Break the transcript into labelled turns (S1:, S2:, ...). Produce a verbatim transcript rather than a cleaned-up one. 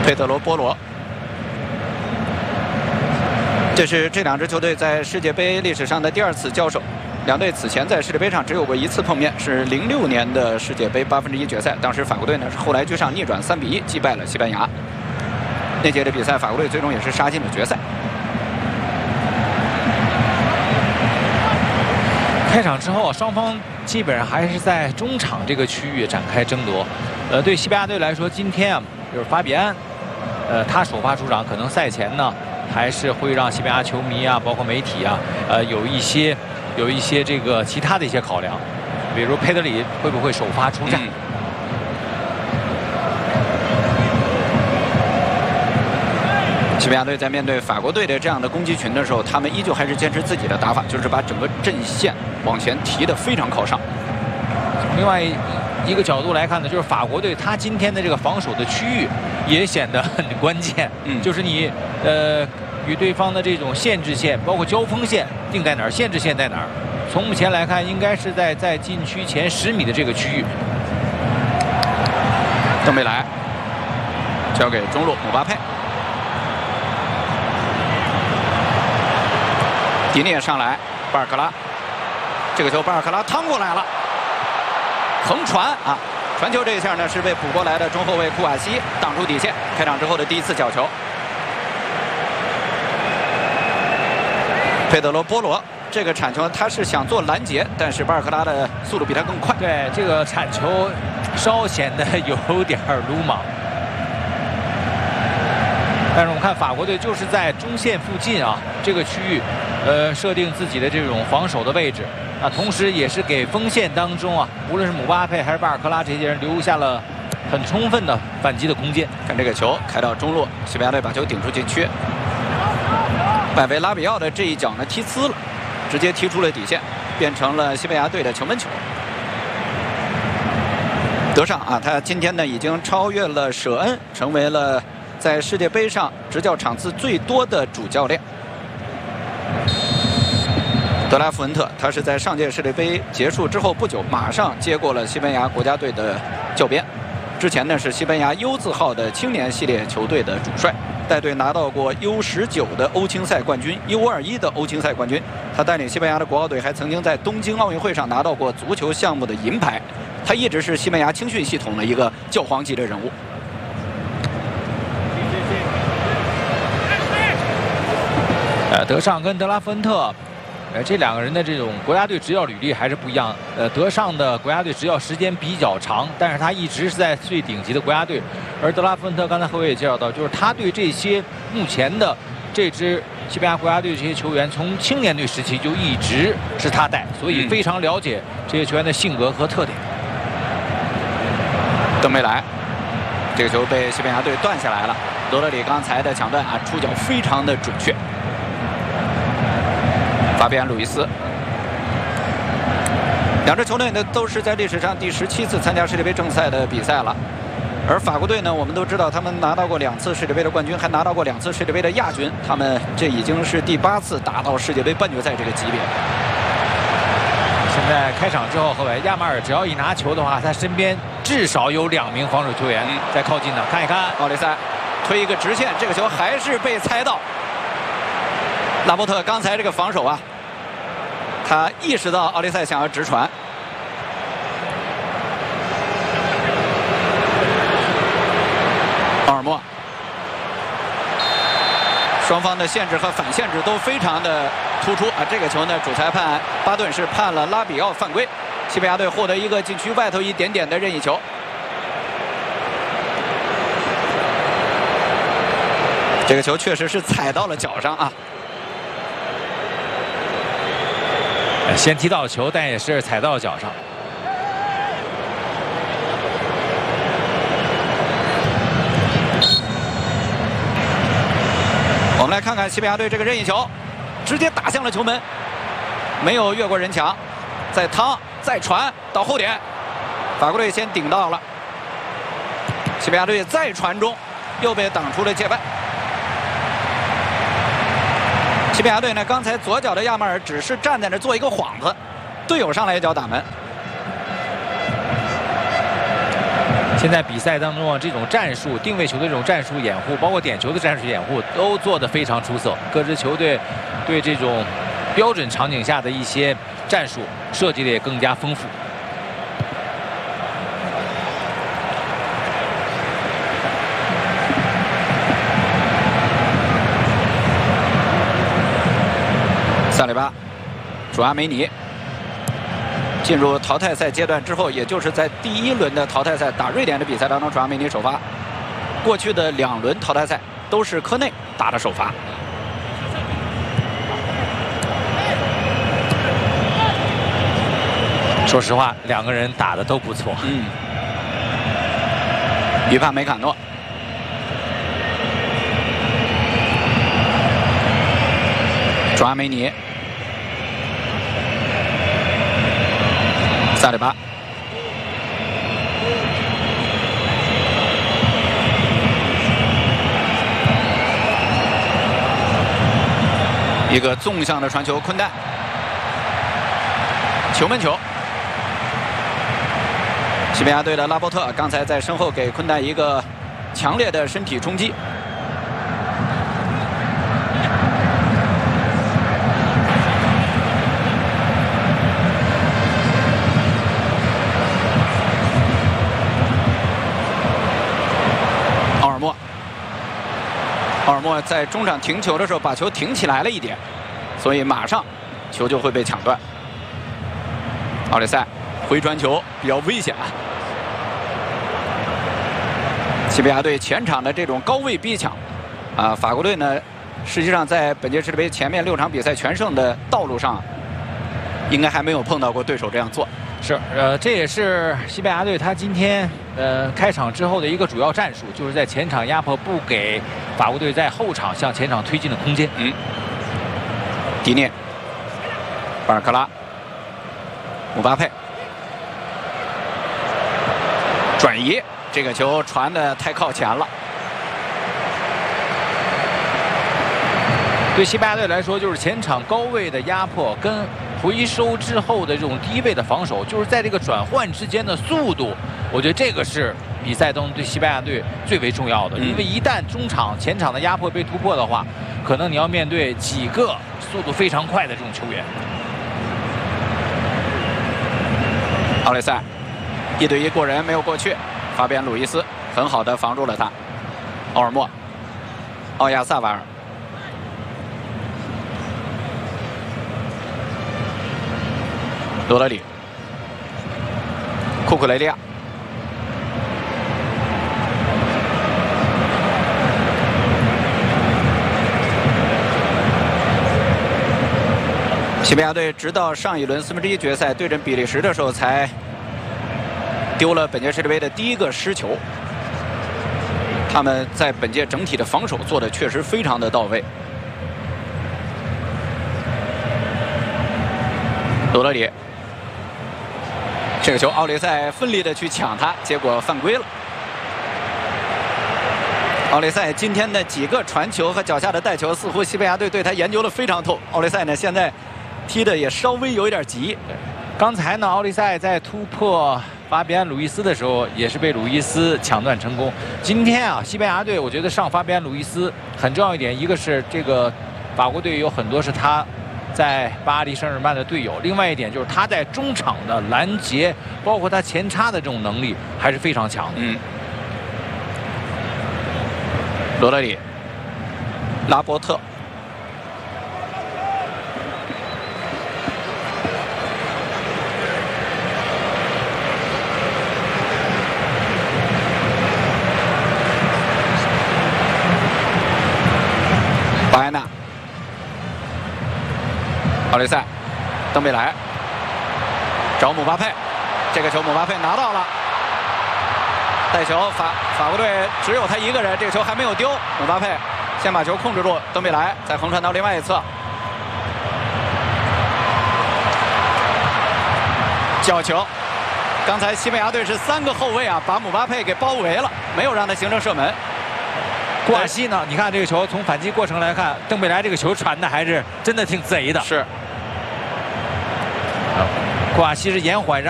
S1: 佩德罗·波罗。这是这两支球队在世界杯历史上的第二次交手。两队此前在世界杯上只有过一次碰面，是零六年的世界杯八分之一决赛。当时法国队呢是后来居上，逆转三比一击败了西班牙。那届的比赛，法国队最终也是杀进了决赛。
S2: 开场之后，双方基本上还是在中场这个区域展开争夺。呃，对西班牙队来说，今天啊，就是法比安，呃，他首发出场，可能赛前呢，还是会让西班牙球迷啊，包括媒体啊，呃，有一些有一些这个其他的一些考量，比如佩德里会不会首发出战。嗯
S1: 西班牙队在面对法国队的这样的攻击群的时候，他们依旧还是坚持自己的打法，就是把整个阵线往前提得非常靠上。
S2: 从另外一个角度来看呢，就是法国队他今天的这个防守的区域也显得很关键。嗯，就是你呃与对方的这种限制线，包括交锋线定在哪儿，限制线在哪儿？从目前来看，应该是在在禁区前十米的这个区域。
S1: 邓贝莱交给中路姆巴佩。迪涅上来，巴尔克拉，这个球巴尔克拉趟过来了，横传啊！传球这一下呢是被补过来的中后卫库瓦西挡住底线，开场之后的第一次角球。佩德罗·波罗这个铲球他是想做拦截，但是巴尔克拉的速度比他更快。
S2: 对，这个铲球稍显得有点鲁莽。但是我们看法国队就是在中线附近啊这个区域。呃，设定自己的这种防守的位置，啊，同时也是给锋线当中啊，无论是姆巴佩还是巴尔克拉这些人留下了很充分的反击的空间。
S1: 看这个球开到中路，西班牙队把球顶出禁区，拜维拉比奥的这一脚呢踢呲了，直接踢出了底线，变成了西班牙队的球门球。德尚啊，他今天呢已经超越了舍恩，成为了在世界杯上执教场次最多的主教练。德拉福恩特，他是在上届世界杯结束之后不久，马上接过了西班牙国家队的教鞭。之前呢是西班牙 U 字号的青年系列球队的主帅，带队拿到过 U 十九的欧青赛冠军 ，U 二一的欧青赛冠军。他带领西班牙的国奥队还曾经在东京奥运会上拿到过足球项目的银牌。他一直是西班牙青训系统的一个教皇级的人物。
S2: 呃，德尚跟德拉福恩特。呃，这两个人的这种国家队执教履历还是不一样。呃，德尚的国家队执教时间比较长，但是他一直是在最顶级的国家队。而德拉福恩特刚才何伟也介绍到，就是他对这些目前的这支西班牙国家队这些球员，从青年队时期就一直是他带，所以非常了解这些球员的性格和特点。
S1: 邓贝莱，这个球被西班牙队断下来了。罗德里刚才的抢断啊，出脚非常的准确。法比安·鲁伊斯，两支球队呢都是在历史上第十七次参加世界杯正赛的比赛了。而法国队呢，我们都知道他们拿到过两次世界杯的冠军，还拿到过两次世界杯的亚军。他们这已经是第八次打到世界杯半决赛这个级别。
S2: 现在开场之后，何伟亚马尔只要一拿球的话，他身边至少有两名防守球员在靠近呢。看一看，
S1: 奥利塞推一个直线，这个球还是被猜到。拉波特刚才这个防守啊，他意识到奥利塞想要直传。奥尔莫，双方的限制和反限制都非常的突出啊！这个球呢，主裁判巴顿是判了拉比奥犯规，西班牙队获得一个禁区外头一点点的任意球。这个球确实是踩到了脚上啊。
S2: 先踢到球，但也是踩到了脚上。
S1: 我们来看看西班牙队这个任意球，直接打向了球门，没有越过人墙，再趟再传到后点，法国队先顶到了，西班牙队再传中，又被挡出了界外。西班牙队呢，刚才左脚的亚马尔只是站在那做一个幌子，队友上来一脚打门。
S2: 现在比赛当中啊，这种战术定位球的这种战术掩护，包括点球的战术掩护，都做得非常出色。各支球队对这种标准场景下的一些战术设计的也更加丰富。
S1: 萨里巴，主阿梅尼。进入淘汰赛阶段之后，也就是在第一轮的淘汰赛打瑞典的比赛当中，主阿梅尼首发。过去的两轮淘汰赛都是科内打的首发。
S2: 说实话，两个人打的都不错。
S1: 嗯。于帕梅卡诺。主阿梅尼。萨里巴，一个纵向的传球，昆丹，球门球。西班牙队的拉波特刚才在身后给昆丹一个强烈的身体冲击。奥尔莫在中场停球的时候把球停起来了一点，所以马上球就会被抢断。奥利塞回传球比较危险啊！西班牙队前场的这种高位逼抢，啊，法国队呢，实际上在本届世界杯前面六场比赛全胜的道路上，应该还没有碰到过对手这样做。
S2: 是，呃，这也是西班牙队他今天呃开场之后的一个主要战术，就是在前场压迫，不给法国队在后场向前场推进的空间。
S1: 嗯，迪涅、巴尔克拉、姆巴佩转移，这个球传的太靠前了。
S2: 对西班牙队来说，就是前场高位的压迫跟回收之后的这种低位的防守，就是在这个转换之间的速度，我觉得这个是比赛中对西班牙队最为重要的。因为一旦中场前场的压迫被突破的话，可能你要面对几个速度非常快的这种球员。
S1: 奥雷塞一对一过人没有过去，法比安·鲁伊斯很好的防住了他。奥尔莫、奥亚萨瓦尔。罗德里、库库雷利亚、西班牙队直到上一轮四分之一决赛对阵比利时的时候，才丢了本届世界杯的第一个失球。他们在本届整体的防守做的确实非常的到位。罗德里。这个球，奥利塞奋力的去抢他，结果犯规了。奥利塞今天的几个传球和脚下的带球，似乎西班牙队对他研究的非常透。奥利塞呢，现在踢的也稍微有一点急。
S2: 刚才呢，奥利塞在突破法比安·鲁伊斯的时候，也是被鲁伊斯抢断成功。今天啊，西班牙队我觉得上法比安·鲁伊斯很重要一点，一个是这个法国队有很多是他在巴黎圣日耳曼的队友，另外一点就是他在中场的拦截，包括他前插的这种能力还是非常强的。
S1: 嗯。罗德里、拉波特、巴埃纳。奥利塞、登贝莱找姆巴佩，这个球姆巴佩拿到了，带球法法国队只有他一个人，这个球还没有丢。姆巴佩先把球控制住，登贝莱再横传到另外一侧，角球。刚才西班牙队是三个后卫啊，把姆巴佩给包围了，没有让他形成射门。
S2: 库瓦西呢？你看这个球从反击过程来看，登贝莱这个球传的还是真的挺贼的。
S1: 是。
S2: 库瓦西是延缓让。